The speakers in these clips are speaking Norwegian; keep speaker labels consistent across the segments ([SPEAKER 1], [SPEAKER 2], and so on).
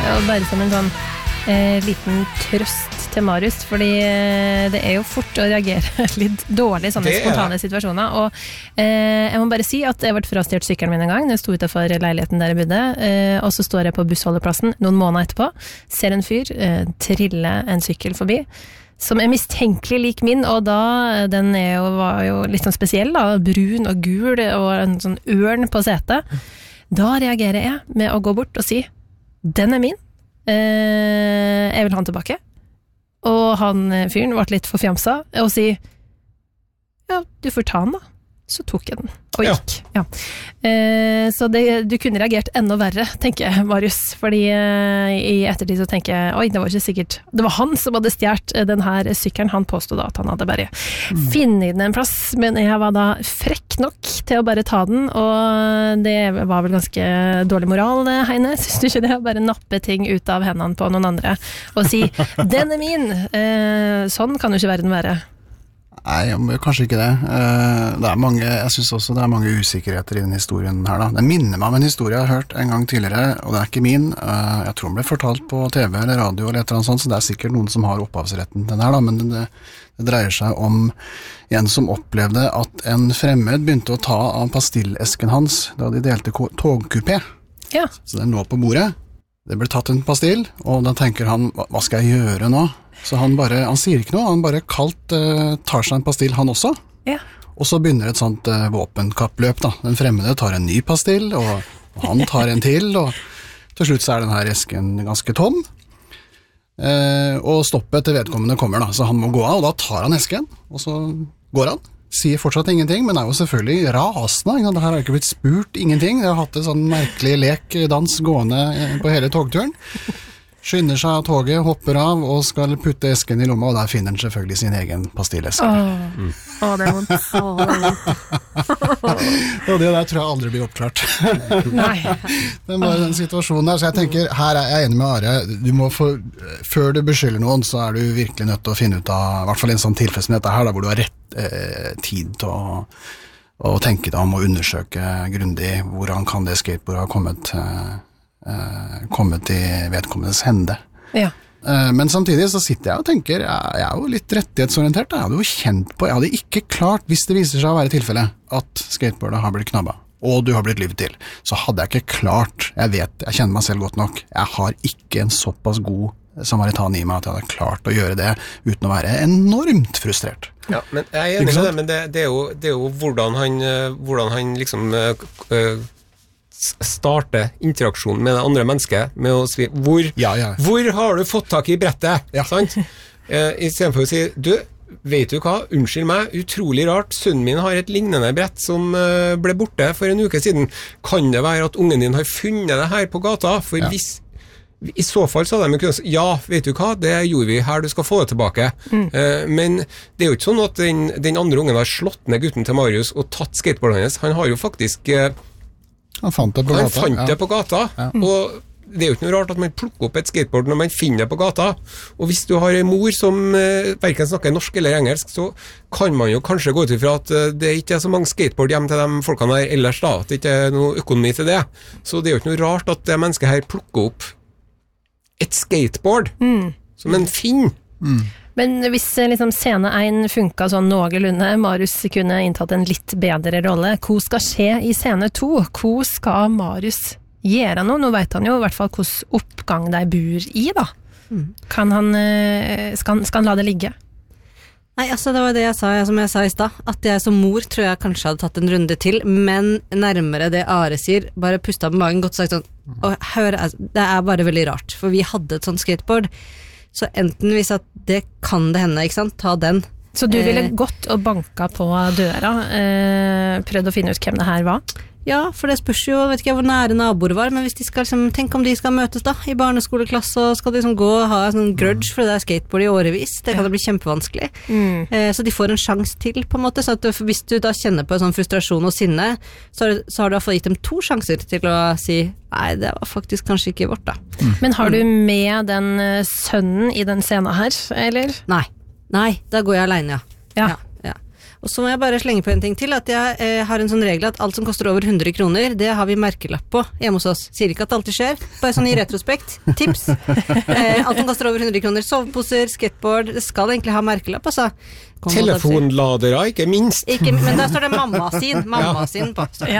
[SPEAKER 1] og bare som en sånn liten trøst til Marius, fordi det jo fort å reagere litt dårlig i sånne spontane situasjoner, og jeg må bare si at jeg ble frastjert sykkelen min en gang, jeg sto utenfor leiligheten der jeg bodde, og så står jeg på bussholdeplassen noen måneder etterpå, ser en fyr trille en sykkel forbi, som mistenkelig lik min, og da den var jo litt sånn spesiell da, brun og gul og en sånn ørn på setet. Da reagerer jeg med å gå bort og si den min, jeg vil ha den tilbake. Og han fyren ble litt forfjamsa og si ja, du får ta den da. Så tok jeg den og gikk. Ja. Så du kunne reagert enda verre, tenker jeg, Marius, fordi i ettertid så tenker jeg, oi, det var ikke sikkert, det var han som hadde stjert den her sykkelen, han påstod da at han hadde bare finnet den en plass, men jeg var da frekk nok til å bare ta den, og det var vel ganske dårlig moral, Heine, synes du ikke det? Bare nappe ting ut av hendene på noen andre, og si, den min! Sånn kan jo ikke verden være.
[SPEAKER 2] Nei, kanskje ikke det. Jeg synes også det mange usikkerheter i den historien her da. Det minner meg om en historie jeg har hørt en gang tidligere, og det ikke min. Jeg tror den ble fortalt på TV eller radio eller et eller annet sånt, så det sikkert noen som har opphavsretten til den her da, men det dreier seg om en som opplevde at en fremmed begynte å ta av pastillesken hans da de delte togkupé. Ja. Så den lå på bordet. Det ble tatt en pastill, og da tenker han, hva skal jeg gjøre nå? Så han sier ikke noe, han bare kaldt tar seg en pastill han også, og så begynner et sånt våpenkappløp da. Den fremmede tar en ny pastill, og han tar en til, og til slutt så den her esken ganske tom, og stoppet til vedkommende kommer da, så han må gå av, og da tar han esken, og så går han, sier fortsatt ingenting, men jo selvfølgelig rasende, det her har ikke blitt spurt ingenting, jeg har hatt en sånn merkelig dans gående på hele togturen, skynder seg av toget, hopper av og skal putte esken i lomma, og der finner han selvfølgelig sin egen pastilleske.
[SPEAKER 1] Det vondt.
[SPEAKER 2] Og det der tror jeg aldri blir oppklart.
[SPEAKER 1] Nei.
[SPEAKER 2] Det var den situasjonen der, så jeg tenker, her jeg enig med Are, før du beskylder noen, så du virkelig nødt til å finne ut av, i hvert fall en sånn tilfelle som dette her, da, hvor du har rett tid til å tenke deg om å undersøke grundig hvordan kan det skateboardet ha kommet i vedkommendes hende. Ja. Men samtidig så sitter jeg og tenker, jeg jo litt rettighetsorientert, jeg hadde jo kjent på, jeg hadde ikke klart, hvis det viser seg å være tilfellet, at skateboardet har blitt knabbet, og du har blitt livet til, så hadde jeg ikke klart, jeg kjenner meg selv godt nok, jeg har ikke en såpass god samaritan i meg at jeg hadde klart å gjøre det uten å være enormt frustrert.
[SPEAKER 3] Ja, men jeg enig med det, men det jo hvordan han liksom starte interaksjonen med det andre mennesket med å si, hvor har du fått tak i brettet? Sant? I stedet for å si, vet du hva, unnskyld meg, utrolig rart, sønnen min har et lignende brett som ble borte for en uke siden. Kan det være at ungen din har funnet det her på gata? For hvis i så fall så hadde de kunnet si, vet du hva, det gjorde vi her, du skal få det tilbake. Men det jo ikke sånn at den andre ungen har slått ned gutten til Marius og tatt skateboardet hans. Han har jo faktisk
[SPEAKER 2] Han fant det på gata,
[SPEAKER 3] og det jo ikke noe rart at man plukker opp et skateboard når man finner det på gata, og hvis du har en mor som hverken snakker norsk eller engelsk, så kan man jo kanskje gå ut ifra at det ikke så mange skateboard hjemme til de folkene her ellers da, at det ikke noe økonomi til det, så det jo ikke noe rart at det mennesket her plukker opp et skateboard som en finner.
[SPEAKER 1] Men hvis liksom scene 1 funket sånn noenlunde, Marius kunne inntatt en litt bedre rolle, hva skal skje i scene 2? Hva skal Marius gjøre nå? Nå vet han jo i hvert fall hvordan oppgang de bor i da. Skal han la det ligge?
[SPEAKER 4] Nei, altså det var det jeg sa, som jeg sa i sted, at jeg som mor tror jeg kanskje hadde tatt en runde til, men nærmere det Are sier, bare pustet på magen, godt sagt sånn, hør, det bare veldig rart, for vi hadde et sånt skateboard, så enten hvis at det kan det hende, ikke sant? Ta den.
[SPEAKER 1] Så du ville gått og banka på døra, prøvd å finne ut hvem det her var?
[SPEAKER 4] Ja, for det spørs jo, vet ikke hvor nære naboer var, men hvis de skal liksom, tenk om de skal møtes da, i barneskoleklasse, og skal de liksom gå og ha en sånn grudge for det skateboard i årevis, det kan det bli kjempevanskelig. Så de får en sjans til, på en måte, så at hvis du da kjenner på en sånn frustrasjon og sinne, så har du i hvert fall gitt dem 2 sjanser til å si, nei, det var faktisk kanskje ikke vårt da.
[SPEAKER 1] Men har du med den sønnen i den scenen her, eller?
[SPEAKER 4] Nei, da går jeg alene, ja. Og så må jeg bare slenge på en ting til, at jeg har en sånn regel at alt som koster over 100 kroner, det har vi merkelapp på hjemme hos oss. Sier ikke at det alltid skjer, bare sånn i retrospekt. Tips. Alt som koster over 100 kroner, soveposer, skateboard, det skal egentlig ha merkelapp, altså.
[SPEAKER 3] Telefonladere, ikke minst.
[SPEAKER 4] Men der står det mamma sin på. Ja.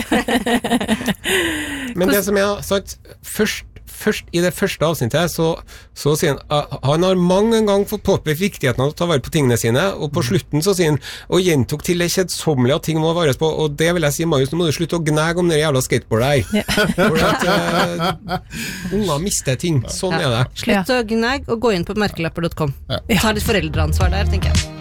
[SPEAKER 3] Men det som jeg har sagt, først i det første avsnittet så sier han har mange gang fått påpekt viktigheten av å ta vare på tingene sine, og på slutten så sier han, og gjentok til det kjedsommelige at ting må vares på, og det vil jeg si, Marius, nå må du slutte å gnæge om det jævla skateboardet her. For at unger mister ting, sånn er det.
[SPEAKER 4] Slutt å gnæge og gå inn på merkelapper.com. Ta litt foreldreansvar der, tenker jeg.